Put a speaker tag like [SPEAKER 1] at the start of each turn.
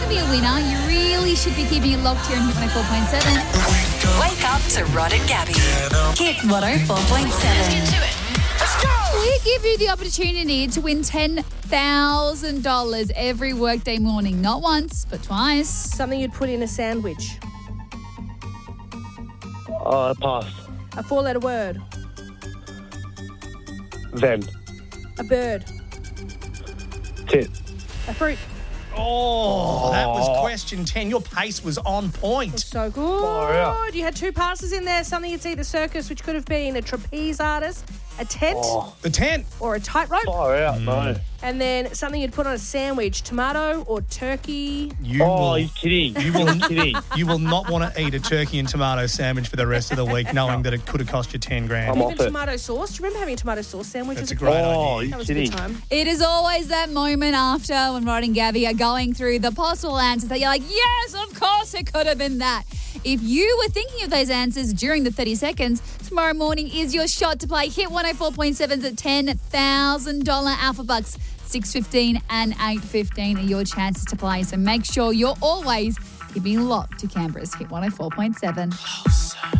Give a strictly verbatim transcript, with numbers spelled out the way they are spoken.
[SPEAKER 1] to be a winner, you really should be keeping it locked here on Hit one oh four point seven.
[SPEAKER 2] Wake up to Rod and Gabby. Hit one oh four point seven.
[SPEAKER 3] Let's get to it. Let's go.
[SPEAKER 1] We give you the opportunity to win ten thousand dollars every workday morning. Not once, but twice.
[SPEAKER 4] Something you'd put in a sandwich.
[SPEAKER 5] Uh, pass.
[SPEAKER 4] A four-letter word.
[SPEAKER 5] Then.
[SPEAKER 4] A bird.
[SPEAKER 5] Tit.
[SPEAKER 4] A fruit.
[SPEAKER 6] Oh, that was question ten. Your pace was on point.
[SPEAKER 4] So good.
[SPEAKER 5] Oh, yeah.
[SPEAKER 4] You had two passes in there. Something you'd see at the circus, which could have been a trapeze artist, a tent,
[SPEAKER 5] Oh,
[SPEAKER 6] The tent.
[SPEAKER 4] or a tightrope.
[SPEAKER 5] far out, no.
[SPEAKER 4] And then something you'd put on a sandwich, tomato or turkey.
[SPEAKER 6] You
[SPEAKER 5] Oh,
[SPEAKER 6] will,
[SPEAKER 5] you're kidding.
[SPEAKER 6] you will,
[SPEAKER 5] You're kidding.
[SPEAKER 6] you will not want to eat a turkey and tomato sandwich for the rest of the week, knowing that it could have cost you ten grand.
[SPEAKER 5] I'm
[SPEAKER 4] Even
[SPEAKER 5] off it.
[SPEAKER 4] tomato sauce. Do you remember having a tomato sauce sandwich?
[SPEAKER 6] That's
[SPEAKER 4] as
[SPEAKER 6] a great
[SPEAKER 5] Oh,
[SPEAKER 6] idea.
[SPEAKER 4] That
[SPEAKER 5] you're
[SPEAKER 4] was a good
[SPEAKER 5] kidding.
[SPEAKER 4] time.
[SPEAKER 1] It is always that moment after when Rod and Gabby are going through the possible answers that you're like, yes, of course it could have been that. If you were thinking of those answers during the thirty seconds, tomorrow morning is your shot to play Hit one oh four point seven's at ten thousand dollars Alpha Bucks. six fifteen and eight fifteen are your chances to play. So make sure you're always keeping locked to Canberra's Hit one oh four point seven.